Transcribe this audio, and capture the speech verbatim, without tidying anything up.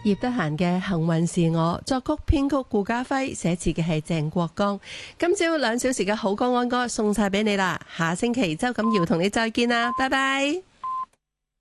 葉德嫻嘅幸運是我，作曲編曲顧嘉輝，寫詞嘅係鄭國江。今朝兩小時嘅好歌安歌送晒俾你啦，下星期周錦瑤同你再見啦，拜拜。